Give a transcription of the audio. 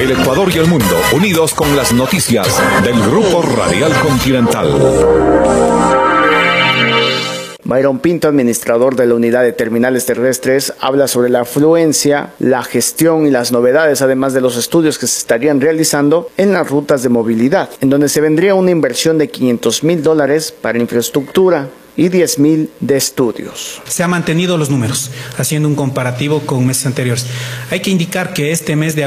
El Ecuador y el mundo unidos con las noticias del Grupo Radial Continental. Byron Pinto, administrador de la Unidad de Terminales Terrestres, habla sobre la afluencia, la gestión y las novedades, además de los estudios que se estarían realizando en las rutas de movilidad, en donde se vendría una inversión de $500.000 para infraestructura y 10.000 de estudios. Se han mantenido los números, haciendo un comparativo con meses anteriores. Hay que indicar que este mes de